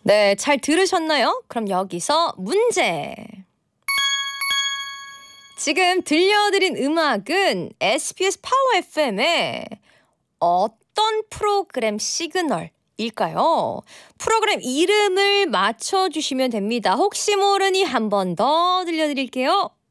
네, 잘 들으셨나요? 그럼 여기서 문제. 지금 들려드린 음악은 SBS 파워 FM의 어떤 프로그램 시그널일까요? 프로그램 이름을 맞춰주시면 됩니다. 혹시 모르니 한 번 더 들려드릴게요.